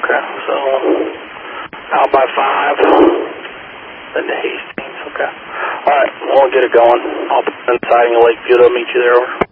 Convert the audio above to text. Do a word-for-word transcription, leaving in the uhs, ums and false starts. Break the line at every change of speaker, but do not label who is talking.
Okay, so out by five, then to Hastings. Okay. All right, we'll get it going. I'll put in siding in Lakeview. I'll meet you there. Over.